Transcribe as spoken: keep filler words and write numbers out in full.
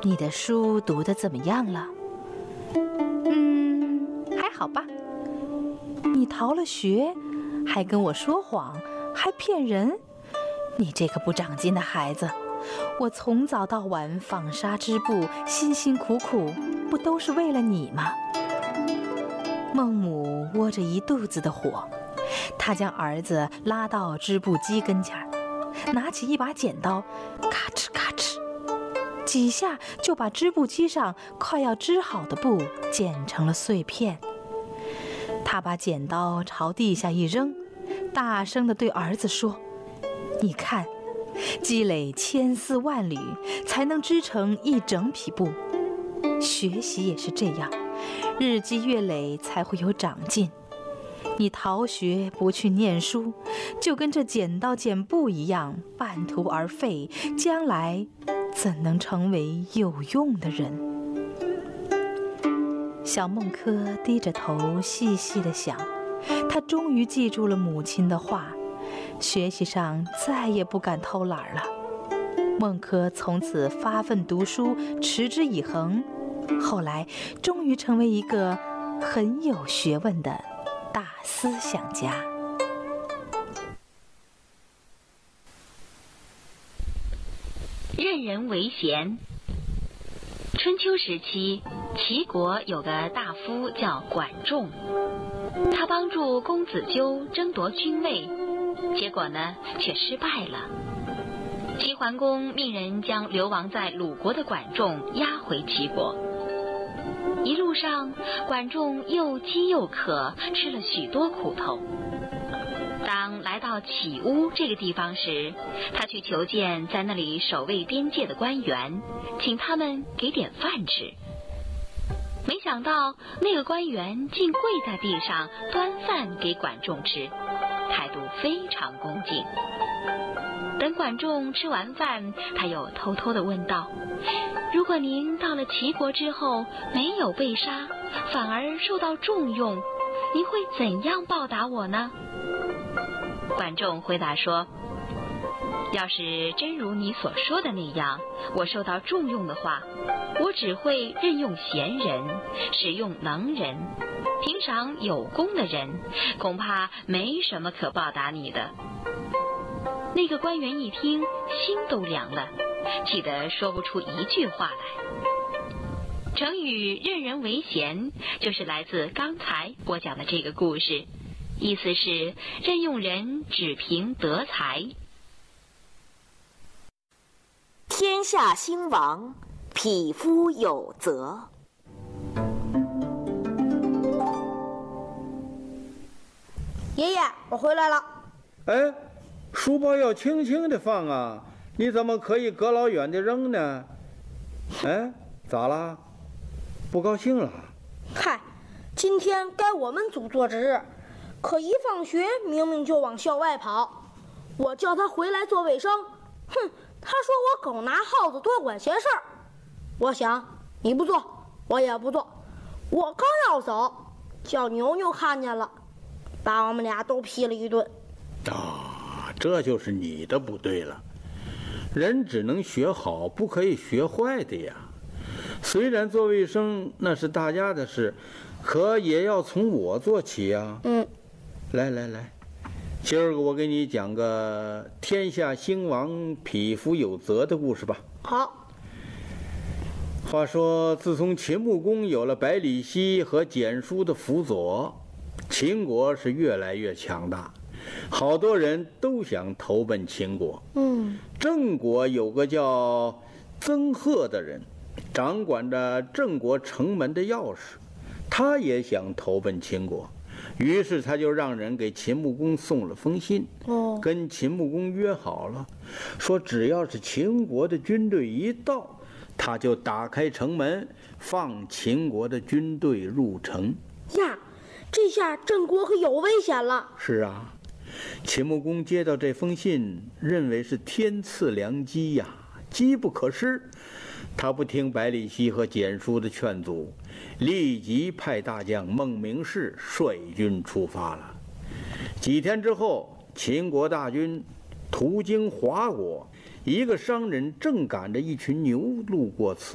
你的书读得怎么样了？嗯，还好吧。你逃了学，还跟我说谎，还骗人，你这个不长进的孩子！我从早到晚纺纱织布，辛辛苦苦，不都是为了你吗？孟母窝着一肚子的火，她将儿子拉到织布机跟前儿，拿起一把剪刀，咔哧咔哧，几下就把织布机上快要织好的布剪成了碎片。她把剪刀朝地下一扔，大声地对儿子说：“你看，积累千丝万缕，才能织成一整匹布。学习也是这样，日积月累才会有长进。你逃学不去念书，就跟这剪刀剪布一样，半途而废，将来怎能成为有用的人？”小孟轲低着头细细地想，他终于记住了母亲的话，学习上再也不敢偷懒了。孟轲从此发奋读书，持之以恒，后来终于成为一个很有学问的大思想家。 任人唯贤。春秋时期，齐国有个大夫叫管仲，他帮助公子纠争夺君位，结果呢却失败了。齐桓公命人将流亡在鲁国的管仲押回齐国。一路上，管仲又饥又渴，吃了许多苦头。当来到杞乌这个地方时，他去求见在那里守卫边界的官员，请他们给点饭吃。没想到那个官员竟跪在地上端饭给管仲吃，态度非常恭敬。等管仲吃完饭，他又偷偷地问道：“如果您到了齐国之后没有被杀，反而受到重用，您会怎样报答我呢？”管仲回答说：“要是真如你所说的那样，我受到重用的话，我只会任用贤人，使用能人，平常有功的人，恐怕没什么可报答你的。”那个官员一听，心都凉了，气得说不出一句话来。成语任人唯贤就是来自刚才我讲的这个故事，意思是任用人只凭德才。 天下兴亡，匹夫有责。 爷爷，我回来了。 哎，书包要轻轻的放啊，你怎么可以隔老远的扔呢？哎，咋啦？不高兴了？ 嗨，今天该我们组做值日，可一放学明明就往校外跑。我叫他回来做卫生，哼，他说我狗拿耗子多管闲事儿。我想你不做，我也不做。我刚要走，叫牛牛看见了，把我们俩都批了一顿。 啊，这就是你的不对了。人只能学好，不可以学坏的呀。虽然做卫生那是大家的事，可也要从我做起呀。 嗯， 来来来，今儿个我给你讲个天下兴亡，匹夫有责的故事吧。 好。 话说，自从秦穆公有了百里奚和蹇叔的辅佐，秦国是越来越强大，好多人都想投奔秦国。 嗯， 郑国有个叫曾贺的人，掌管着郑国城门的钥匙，他也想投奔秦国，于是他就让人给秦穆公送了封信， 哦， 跟秦穆公约好了，说只要是秦国的军队一到，他就打开城门，放秦国的军队入城。 呀，这下郑国可有危险了。 是啊，秦穆公接到这封信，认为是天赐良机呀，机不可失。他不听百里奚和蹇叔的劝阻，立即派大将孟明视率军出发了。几天之后，秦国大军途经华国，一个商人正赶着一群牛路过此